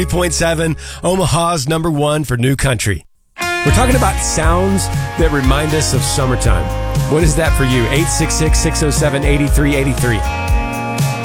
3.7, Omaha's number one for new country. We're talking about sounds that remind us of summertime. What is that for you? 866-607-8383.